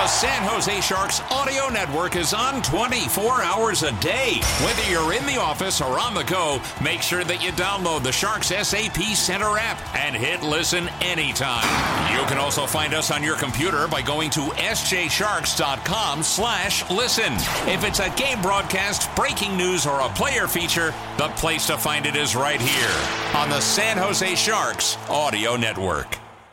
San Jose Sharks audio network is on 24 hours a day. Whether you're in the office or on the go, make sure that you download the Sharks SAP Center app and hit listen anytime. You can also find us on your computer by going to sjsharks.com/listen. If it's a game broadcast, breaking news, or a player feature, the place to find it is right here on the San Jose Sharks audio network.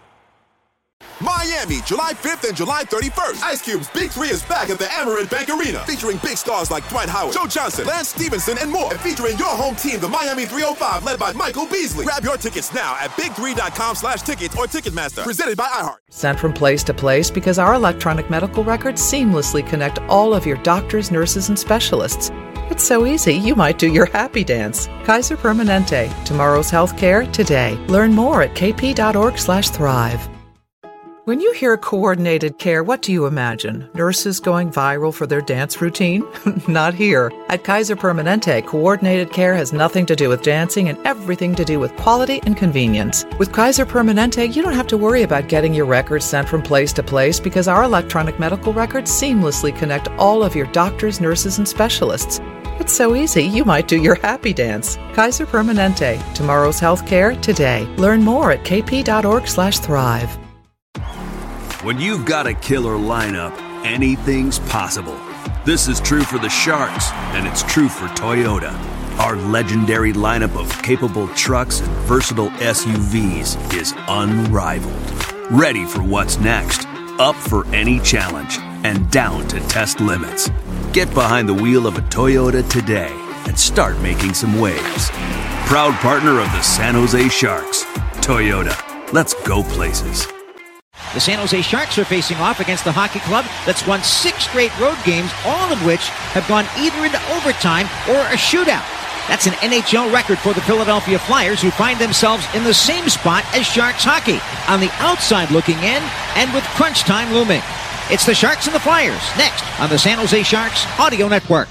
Miami, July 5th and July 31st. Ice Cube's Big 3 is back at the Amerant Bank Arena, featuring big stars like Dwight Howard, Joe Johnson, Lance Stevenson, and more. And featuring your home team, the Miami 305, led by Michael Beasley. Grab your tickets now at big3.com/tickets or Ticketmaster. Presented by iHeart. Sent from place to place because our electronic medical records seamlessly connect all of your doctors, nurses, and specialists. It's so easy, you might do your happy dance. Kaiser Permanente. Tomorrow's healthcare today. Learn more at kp.org/thrive. When you hear coordinated care, what do you imagine? Nurses going viral for their dance routine? Not here. At Kaiser Permanente, coordinated care has nothing to do with dancing and everything to do with quality and convenience. With Kaiser Permanente, you don't have to worry about getting your records sent from place to place because our electronic medical records seamlessly connect all of your doctors, nurses, and specialists. It's so easy, you might do your happy dance. Kaiser Permanente. Tomorrow's healthcare today. Learn more at kp.org/thrive. When you've got a killer lineup, anything's possible. This is true for the Sharks, and it's true for Toyota. Our legendary lineup of capable trucks and versatile SUVs is unrivaled. Ready for what's next, up for any challenge, and down to test limits. Get behind the wheel of a Toyota today and start making some waves. Proud partner of the San Jose Sharks. Toyota, let's go places. The San Jose Sharks are facing off against the hockey club that's won 6 straight road games, all of which have gone either into overtime or a shootout. That's an NHL record for the Philadelphia Flyers, who find themselves in the same spot as Sharks hockey, on the outside looking in and with crunch time looming. It's the Sharks and the Flyers, next on the San Jose Sharks audio network.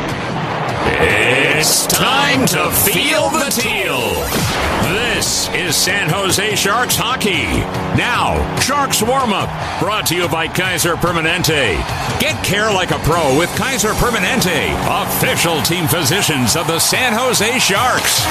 It's time to feel the teal. This is San Jose Sharks hockey. Now, Sharks warm-up, brought to you by Kaiser Permanente. Get care like a pro with Kaiser Permanente, official team physicians of the San Jose Sharks.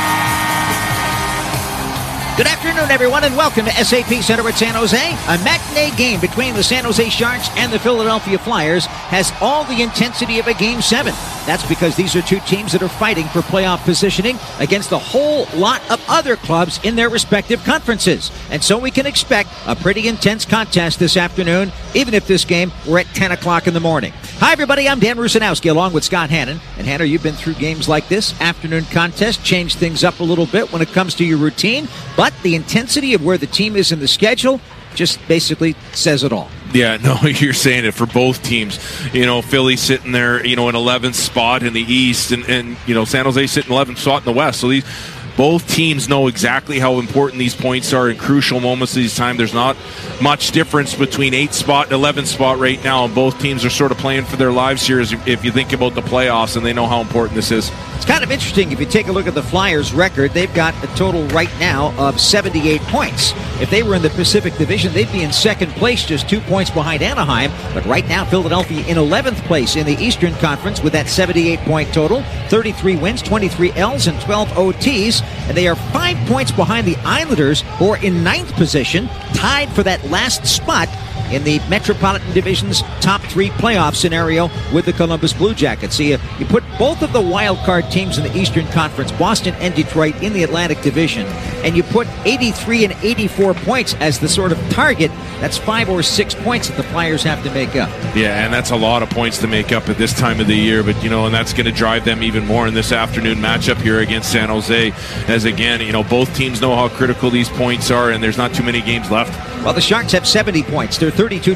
Good afternoon, everyone, and welcome to SAP Center at San Jose. A matinee game between the San Jose Sharks and the Philadelphia Flyers has all the intensity of a Game 7. That's because these are two teams that are fighting for playoff positioning against a whole lot of other clubs in their respective conferences. And so we can expect a pretty intense contest this afternoon, even if this game were at 10 o'clock in the morning. Hi, everybody. I'm Dan Rusanowski, along with Scott Hannon. And Hannah, you've been through games like this. Afternoon contest, change things up a little bit when it comes to your routine. But the intensity of where the team is in the schedule just basically says it all. Yeah, no, you're saying it for both teams. You know, Philly sitting there, in 11th spot in the East, and San Jose sitting 11th spot in the West. So both teams know exactly how important these points are in crucial moments of this time. There's not much difference between 8th spot and 11th spot right now, and both teams are sort of playing for their lives here if you think about the playoffs, and they know how important this is. It's kind of interesting if you take a look at the Flyers' record. They've got a total right now of 78 points. If they were in the Pacific Division, they'd be in second place, just 2 points behind Anaheim. But right now, Philadelphia in 11th place in the Eastern Conference with that 78-point total, 33 wins, 23 L's, and 12 OTs. And they are 5 points behind the Islanders, who are in 9th position, tied for that last spot in the Metropolitan Division's top 3 playoff scenario with the Columbus Blue Jackets. So you put both of the wild card teams in the Eastern Conference, Boston and Detroit, in the Atlantic Division, and you put 83 and 84 points as the sort of target. That's 5 or 6 points that the Flyers have to make up. Yeah, and that's a lot of points to make up at this time of the year, but and that's going to drive them even more in this afternoon matchup here against San Jose, as again, both teams know how critical these points are, and there's not too many games left. Well, the Sharks have 70 points. They're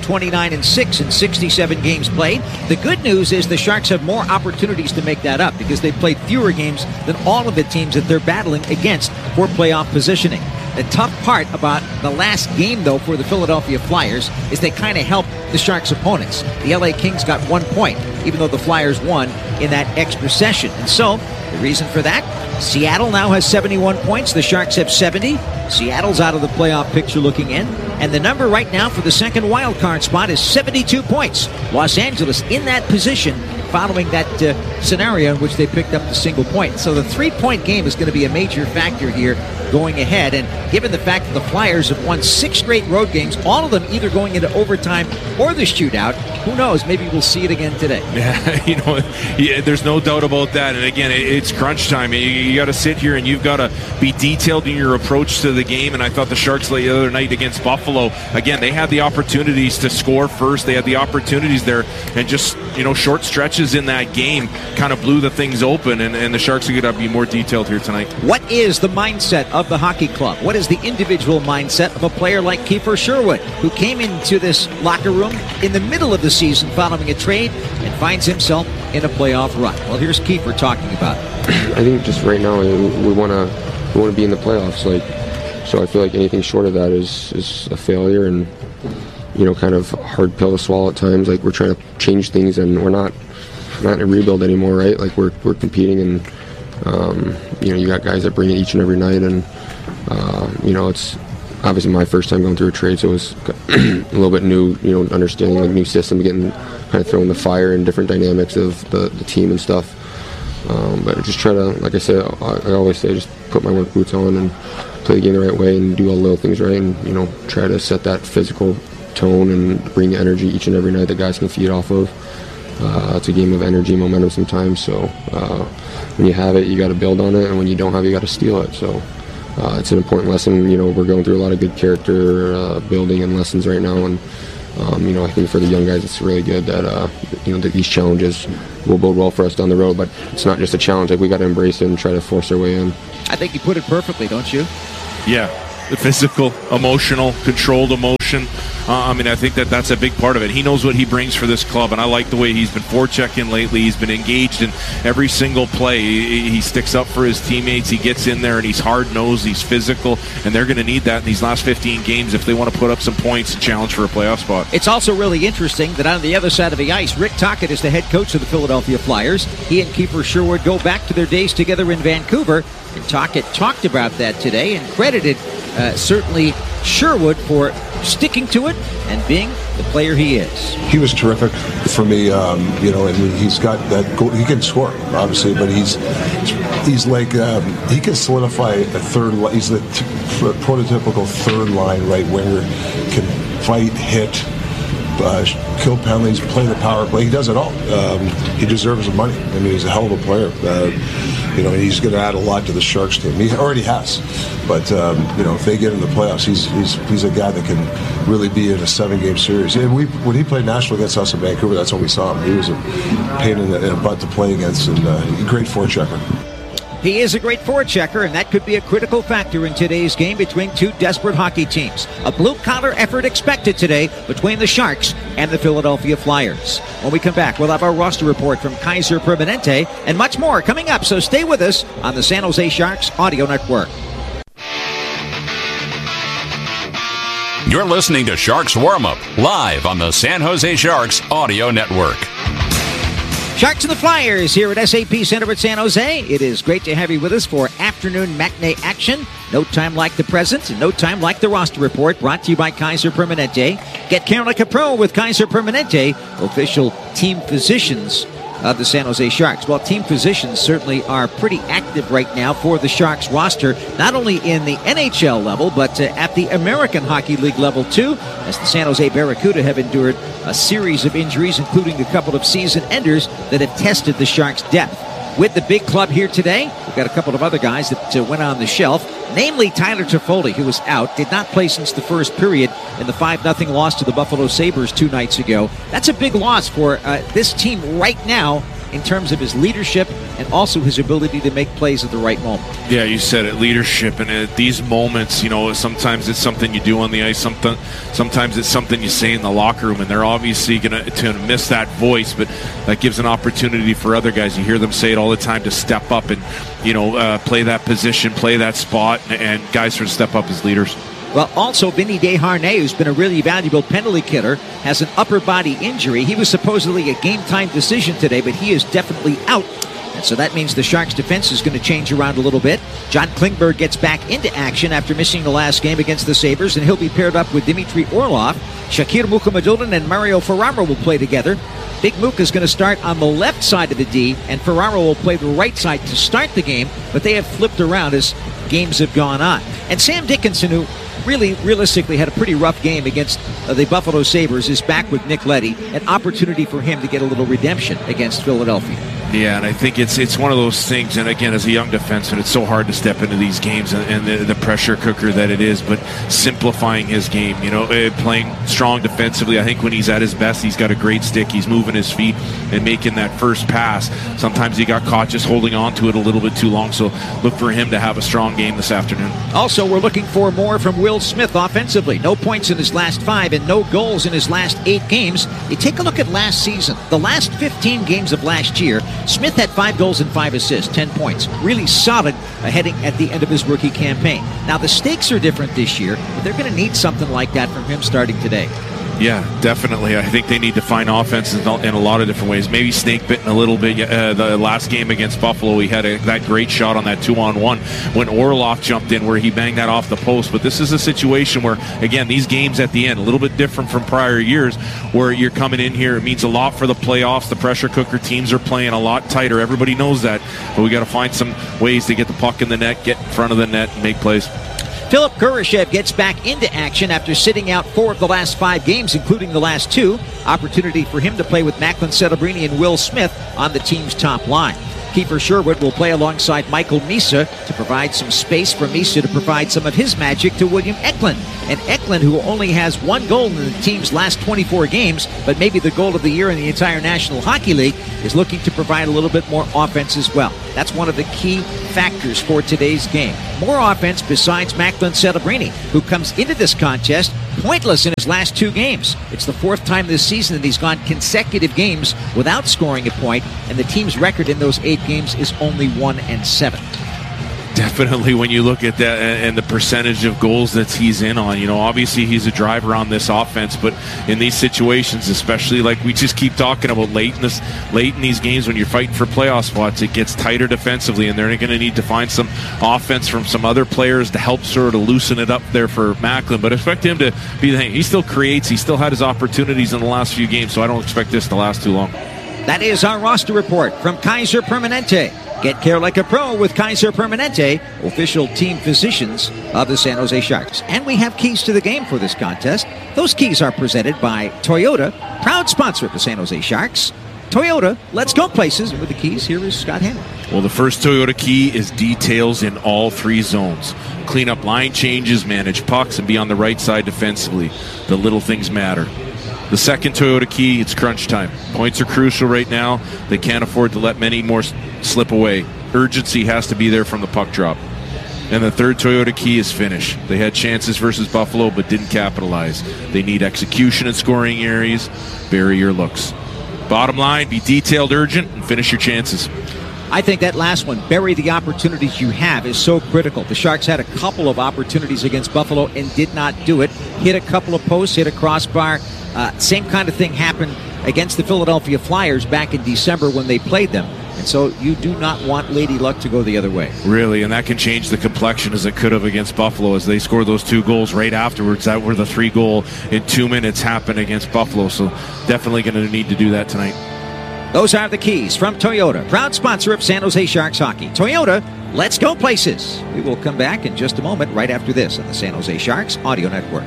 32-29-6 in 67 games played. The good news is the Sharks have more opportunities to make that up because they've played fewer games than all of the teams that they're battling against for playoff positioning. The tough part about the last game, though, for the Philadelphia Flyers is they kind of helped the Sharks' opponents. The LA Kings got 1 point, even though the Flyers won in that extra session. And so The reason for that, Seattle now has 71 points. The Sharks have 70. Seattle's out of the playoff picture looking in. And the number right now for the second wild card spot is 72 points. Los Angeles in that position following that scenario in which they picked up the single point. So the 3-point game is going to be a major factor here going ahead. And given the fact that the Flyers have won 6 straight road games, all of them either going into overtime or the shootout, who knows? Maybe we'll see it again today. Yeah, there's no doubt about that. And again, it's crunch time. You got to sit here and you've got to be detailed in your approach to the game. And I thought the Sharks the other night against Buffalo, again, they had the opportunities to score first. They had the opportunities there, and just short stretches in that game kind of blew the things open. And the Sharks are going to be more detailed here tonight. What is the mindset of the hockey club? What is the individual mindset of a player like Kiefer Sherwood, who came into this locker room in the middle of the season following a trade and finds himself in a playoff run? Well, here's Kiefer talking about it. I think just right now we want to be in the playoffs. So I feel like anything short of that is a failure and kind of hard pill to swallow at times. Like, we're trying to change things and we're not in a rebuild anymore, right? Like, we're competing and you got guys that bring it each and every night, and it's obviously my first time going through a trade, so it was a little bit new, understanding like new system, getting kind of throwing the fire and different dynamics of the team and stuff. But I just try to, like I said, I always say, just put my work boots on and play the game the right way and do all the little things right, and try to set that physical tone and bring the energy each and every night that guys can feed off of. It's a game of energy, momentum sometimes, so when you have it, you got to build on it, and when you don't have it, you got to steal it. So it's an important lesson. We're going through a lot of good character building and lessons right now, and I think for the young guys, it's really good that that these challenges will bode well for us down the road. But it's not just a challenge; like, we got to embrace it and try to force our way in. I think you put it perfectly, don't you? Yeah, the physical, emotional, controlled emotion. I think that's a big part of it. He knows what he brings for this club, and I like the way he's been forechecking lately. He's been engaged in every single play. He sticks up for his teammates. He gets in there, and he's hard-nosed. He's physical, and they're going to need that in these last 15 games if they want to put up some points and challenge for a playoff spot. It's also really interesting that on the other side of the ice, Rick Tocchet is the head coach of the Philadelphia Flyers. He and Kiefer Sherwood go back to their days together in Vancouver, and Tocchet talked about that today and credited certainly Sherwood for sticking to it and being the player he is. He was terrific for me, and he's got that goal. He can score, obviously, but he's like, he can solidify a third line. He's the prototypical third line right winger, can fight, hit, kill penalties, play the power play. He does it all. He deserves the money. He's a hell of a player. He's going to add a lot to the Sharks team. He already has. But, if they get in the playoffs, he's a guy that can really be in a 7-game series. And when he played national against us in Vancouver, that's when we saw him. He was a pain in the butt to play against, and a great forechecker. He is a great forechecker, and that could be a critical factor in today's game between two desperate hockey teams. A blue-collar effort expected today between the Sharks and the Philadelphia Flyers. When we come back, we'll have our roster report from Kaiser Permanente and much more coming up, so stay with us on the San Jose Sharks Audio Network. You're listening to Sharks Warm-Up, live on the San Jose Sharks Audio Network. Sharks and the Flyers here at SAP Center at San Jose. It is great to have you with us for afternoon matinee action. No time like the present, and no time like the roster report, brought to you by Kaiser Permanente. Get Carolina Capro with Kaiser Permanente, official team physicians of the San Jose Sharks. Well, team physicians certainly are pretty active right now for the Sharks roster, not only in the NHL level, but at the American Hockey League level too, as the San Jose Barracuda have endured a series of injuries, including a couple of season enders that have tested the Sharks' depth. With the big club here today, we've got a couple of other guys that went on the shelf, namely Tyler Toffoli, who was out, did not play since the first period in the 5-0 loss to the Buffalo Sabres 2 nights ago. That's a big loss for this team right now in terms of his leadership and also his ability to make plays at the right moment. Yeah, you said it, leadership. And at these moments, sometimes it's something you do on the ice, sometimes it's something you say in the locker room, and they're obviously going to miss that voice, but that gives an opportunity for other guys. You hear them say it all the time, to step up and, play that position, play that spot, and guys sort of step up as leaders. Well, also, Vinny Desharnais, who's been a really valuable penalty killer, has an upper body injury. He was supposedly a game-time decision today, but he is definitely out. And And so that means the Sharks' defense is going to change around a little bit. John Klingberg gets back into action after missing the last game against the Sabres, and he'll be paired up with Dmitry Orlov. Shakir Mukhamadullin and Mario Ferraro will play together. Big Mook is going to start on the left side of the D, and Ferraro will play the right side to start the game, but they have flipped around as games have gone on. And Sam Dickinson, who really realistically had a pretty rough game against the Buffalo Sabres, is back with Nick Leddy, an opportunity for him to get a little redemption against Philadelphia. Yeah, and I think it's one of those things, and again, as a young defenseman, it's so hard to step into these games and the pressure cooker that it is, but simplifying his game, playing strong defensively. I think when he's at his best, he's got a great stick. He's moving his feet and making that first pass. Sometimes he got caught just holding on to it a little bit too long, so look for him to have a strong game this afternoon. Also, we're looking for more from Will Smith offensively. No points in his last 5 and no goals in his last 8 games. You take a look at last season. The last 15 games of last year, Smith had 5 goals and 5 assists, 10 points. Really solid heading at the end of his rookie campaign. Now, the stakes are different this year, but they're going to need something like that from him starting today. Yeah, definitely. I think they need to find offense in a lot of different ways. Maybe snake bitten a little bit. The last game against Buffalo, he had that great shot on that 2-on-1 when Orlov jumped in where he banged that off the post. But this is a situation where, again, these games at the end, a little bit different from prior years where you're coming in here. It means a lot for the playoffs. The pressure cooker teams are playing a lot tighter. Everybody knows that. But we got to find some ways to get the puck in the net, get in front of the net, and make plays. Philip Kurashev gets back into action after sitting out 4 of the last 5 games, including the last 2. Opportunity for him to play with Macklin Celebrini and Will Smith on the team's top line. Kiefer Sherwood will play alongside Michael Misa to provide some space for Misa to provide some of his magic to William Eklund. And Eklund, who only has 1 goal in the team's last 24 games, but maybe the goal of the year in the entire National Hockey League, is looking to provide a little bit more offense as well. That's one of the key factors for today's game. More offense besides Macklin Celebrini, who comes into this contest pointless in his last 2 games. It's the 4th time this season that he's gone consecutive games without scoring a point, and the team's record in those 8 games is only 1-7. Definitely, when you look at that and the percentage of goals that he's in on, obviously he's a driver on this offense, but in these situations, especially like we just keep talking about late in these games when you're fighting for playoff spots, it gets tighter defensively, and they're going to need to find some offense from some other players to help sort of loosen it up there for Macklin. But expect him to be the thing. He still creates. He still had his opportunities in the last few games, so I don't expect this to last too long. That is our roster report from Kaiser Permanente. Get care like a pro with Kaiser Permanente, official team physicians of the San Jose Sharks. And we have keys to the game for this contest. Those keys are presented by Toyota, proud sponsor of the San Jose Sharks. Toyota, let's go places. And with the keys, here is Scott Hanlon. Well, the first Toyota key is details in all 3 zones. Clean up line changes, manage pucks, and be on the right side defensively. The little things matter. The second Toyota key, it's crunch time. Points are crucial right now. They can't afford to let many more slip away. Urgency has to be there from the puck drop. And the third Toyota key is finish. They had chances versus Buffalo but didn't capitalize. They need execution in scoring areas. Bury your looks. Bottom line, be detailed, urgent, and finish your chances. I think that last one, bury the opportunities you have, is so critical. The Sharks had a couple of opportunities against Buffalo and did not do it. Hit a couple of posts, hit a crossbar. Same kind of thing happened against the Philadelphia Flyers back in December when they played them. And so you do not want Lady Luck to go the other way. Really, and that can change the complexion as it could have against Buffalo as they scored those 2 goals right afterwards. That were the 3 goal in 2 minutes happened against Buffalo. So definitely going to need to do that tonight. Those are the keys from Toyota, proud sponsor of San Jose Sharks hockey. Toyota, let's go places. We will come back in just a moment right after this on the San Jose Sharks Audio Network.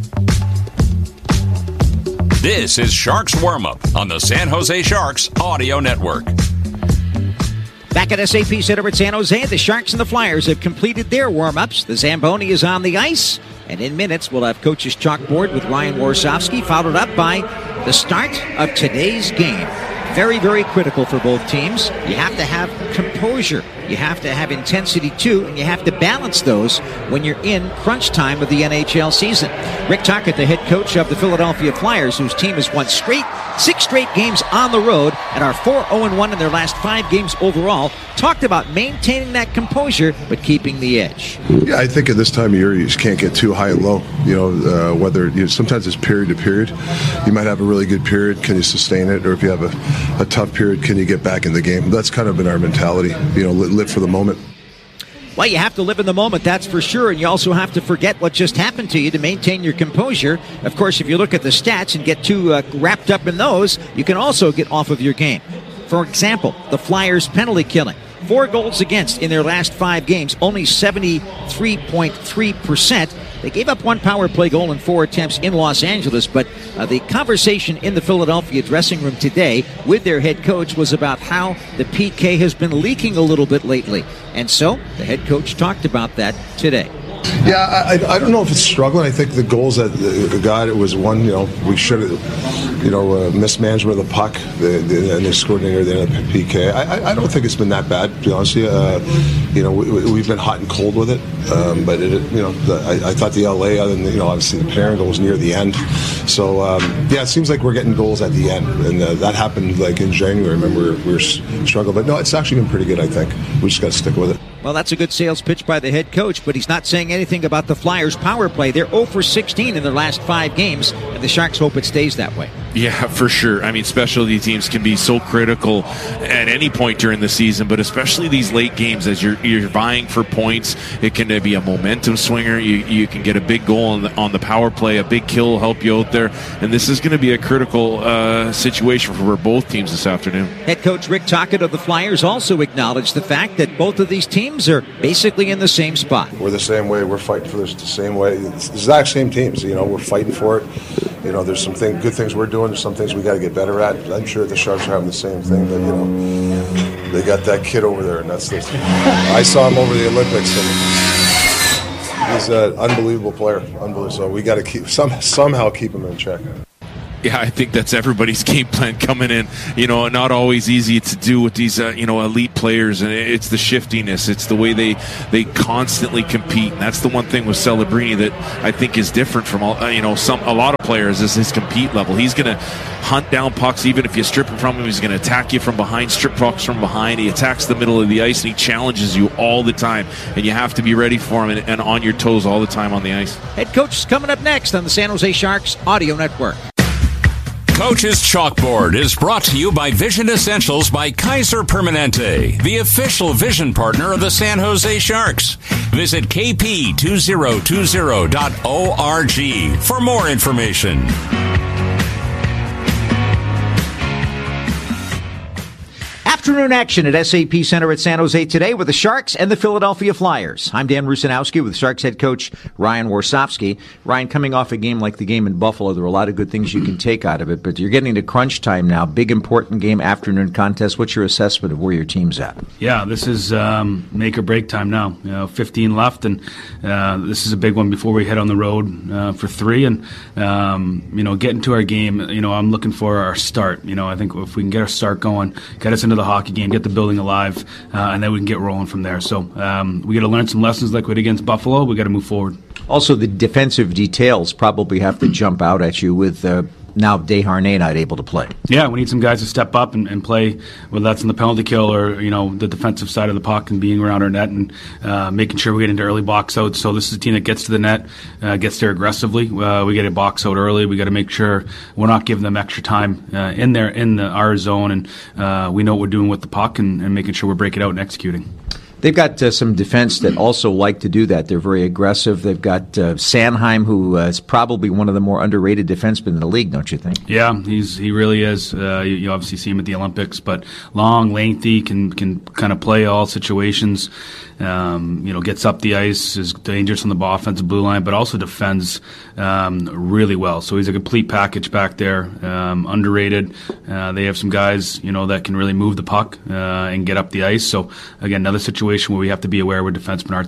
This is Sharks Warm-Up on the San Jose Sharks Audio Network. Back at SAP Center at San Jose, the Sharks and the Flyers have completed their warm-ups. The Zamboni is on the ice. And in minutes, we'll have Coach's Chalkboard with Ryan Warsofsky, followed up by the start of today's game. Very, very critical for both teams. You have to have composure you have to have intensity too, and you have to balance those when you're in crunch time of the NHL season. Rick Tocchet, the head coach of the Philadelphia Flyers, whose team has won 6 straight games on the road and are 4-0-1 in their last 5 games overall, talked about maintaining that composure but keeping the edge. Yeah, I think at this time of year you just can't get too high and low. Sometimes it's period to period. You might have a really good period, can you sustain it? Or if you have a tough period, can you get back in the game? That's kind of been our mentality. Live for the moment. Well, you have to live in the moment, that's for sure, and you also have to forget what just happened to you to maintain your composure. Of course, if you look at the stats and get too wrapped up in those, you can also get off of your game. For example, the Flyers' penalty killing. 4 goals against in their last 5 games, only 73.3%. They gave up 1 power play goal in 4 attempts in Los Angeles, but the conversation in the Philadelphia dressing room today with their head coach was about how the PK has been leaking a little bit lately. And so the head coach talked about that today. Yeah, I don't know if it's struggling. I think the goals that got, it was one, we should have, mismanagement of the puck, and they scored near the end of the PK. I don't think it's been that bad, to be honest with you. We've been hot and cold with it, but I thought the LA, other than, obviously the Panarin goal was near the end. So, it seems like we're getting goals at the end, and that happened like in January. I remember we were struggling, but no, it's actually been pretty good, I think. We just got to stick with it. Well, that's a good sales pitch by the head coach, but he's not saying anything about the Flyers' power play. They're 0 for 16 in their last 5 games, and the Sharks hope it stays that way. Yeah, for sure. I mean, specialty teams can be so critical at any point during the season, but especially these late games as you're vying for points. It can be a momentum swinger. You can get a big goal on the power play. A big kill will help you out there, and this is going to be a critical situation for both teams this afternoon. Head coach Rick Tocchet of the Flyers also acknowledged the fact that both of these teams are basically in the same spot. We're the same way. We're fighting for this the same way. It's the exact same teams. We're fighting for it. There's some good things we're doing. There's some things we got to get better at. I'm sure the Sharks are having the same thing. But they got that kid over there, and that's this. I saw him over the Olympics, and he's an unbelievable player. Unbelievable. So we got to somehow keep him in check. Yeah, I think that's everybody's game plan coming in. Not always easy to do with these, elite players, and it's the shiftiness. It's the way they constantly compete, and that's the one thing with Celebrini that I think is different from a lot of players is his compete level. He's going to hunt down pucks, even if you strip him from him. He's going to attack you from behind, strip pucks from behind. He attacks the middle of the ice, and he challenges you all the time, and you have to be ready for him and on your toes all the time on the ice. Head coach is coming up next on the San Jose Sharks Audio Network. Coach's Chalkboard is brought to you by Vision Essentials by Kaiser Permanente, the official vision partner of the San Jose Sharks. Visit kp2020.org for more information. Afternoon action at SAP Center at San Jose today with the Sharks and the Philadelphia Flyers. I'm Dan Rusanowski with Sharks head coach Ryan Warsofsky. Ryan, coming off a game like the game in Buffalo, there are a lot of good things you can take out of it, but you're getting to crunch time now. Big, important game, afternoon contest. What's your assessment of where your team's at? Yeah, this is make or break time now. 15 left, and this is a big one before we head on the road for 3. And, get into our game, I'm looking for our start. I think if we can get our start going, get us into the hockey game, get the building alive, and then we can get rolling from there. So we got to learn some lessons like we did against Buffalo. We got to move forward. Also, the defensive details probably have to jump out at you with now Desharnais not able to play. Yeah, we need some guys to step up and play, whether that's in the penalty kill or the defensive side of the puck and being around our net and making sure we get into early box out. So this is a team that gets to the net, gets there aggressively. We get a box out early. We got to make sure we're not giving them extra time in our zone, and we know what we're doing with the puck and making sure we're breaking out and executing. They've got some defense that also like to do that. They're very aggressive. They've got Sanheim, who is probably one of the more underrated defensemen in the league, don't you think? Yeah, he really is. You obviously see him at the Olympics, but long, lengthy, can kind of play all situations. Gets up the ice, is dangerous on the offensive blue line, but also defends really well. So he's a complete package back there. Underrated. They have some guys, that can really move the puck and get up the ice. So again, another situation where we have to be aware where defensemen are tonight.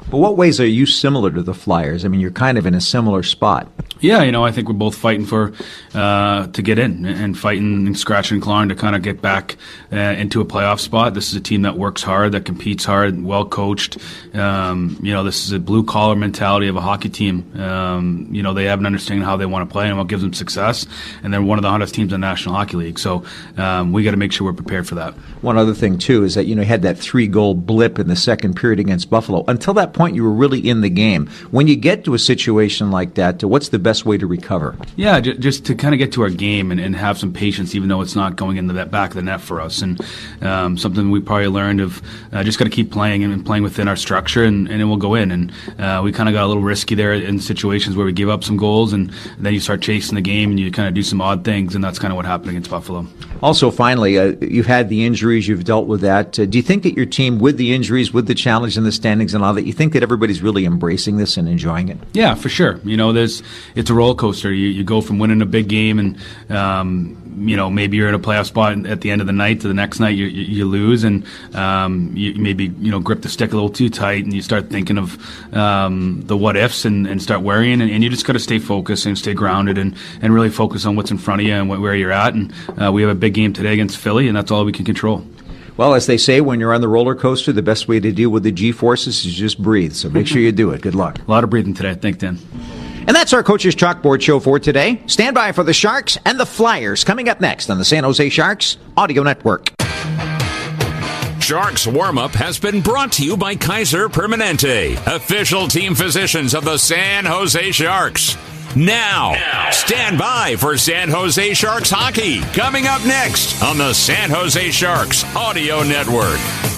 But what ways are you similar to the Flyers? I mean, you're kind of in a similar spot. Yeah, I think we're both fighting to get in and fighting and scratching and clawing to kind of get back into a playoff spot. This is a team that works hard, that competes hard, well coached. This is a blue collar mentality of a hockey team. They have an understanding of how they want to play and what gives them success. And they're one of the hottest teams in the National Hockey League. So we got to make sure we're prepared for that. One other thing too is that you had that 3-goal blip in the second period against Buffalo. Until that point, you were really in the game. When you get to a situation like that, what's the best way to recover? Yeah, just to kind of get to our game and have some patience, even though it's not going into that back of the net for us. And something we probably learned of just got to keep playing and playing within our structure, and it will go in. And we kind of got a little risky there in situations where we give up some goals, and then you start chasing the game and you kind of do some odd things, and that's kind of what happened against Buffalo. Also, finally, you've had the injuries, you've dealt with that. Do you think that your team, with the injuries, with the challenge in the standings and all that, you think that everybody's really embracing this and enjoying it? Yeah, for sure. It's a roller coaster. You go from winning a big game and maybe you're in a playoff spot at the end of the night to the next night you lose, and you maybe grip the stick a little too tight, and you start thinking of the what ifs and start worrying, and you just got to stay focused and stay grounded and really focus on what's in front of you and where you're at. And we have a big game today against Philly, and that's all we can control. Well, as they say, when you're on the roller coaster, the best way to deal with the G-forces is just breathe. So make sure you do it. Good luck. A lot of breathing today. Thanks, Dan. And that's our Coach's Chalkboard show for today. Stand by for the Sharks and the Flyers coming up next on the San Jose Sharks Audio Network. Sharks Warm-Up has been brought to you by Kaiser Permanente, official team physicians of the San Jose Sharks. Now, stand by for San Jose Sharks hockey coming up next on the San Jose Sharks Audio Network.